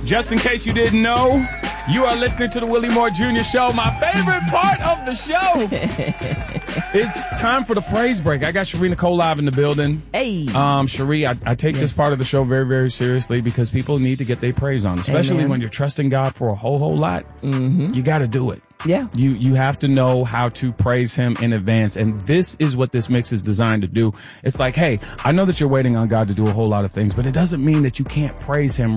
Just in case you didn't know, you are listening to the Willie Moore Jr. Show, my favorite part of the show. It's time for the praise break. I got Cherie Nicole live in the building. Hey. Cherie, I take this part of the show very, very seriously because people need to get their praise on, especially when you're trusting God for a whole lot. Mm-hmm. You got to do it. Yeah. You have to know how to praise him in advance. And this is what this mix is designed to do. It's like, hey, I know that you're waiting on God to do a whole lot of things, but it doesn't mean that you can't praise him